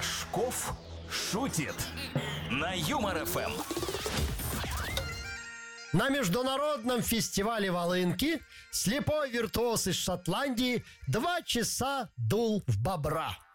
Рожков шутит на Юмор ФМ. На международном фестивале волынки слепой виртуоз из Шотландии 2 часа дул в бобра.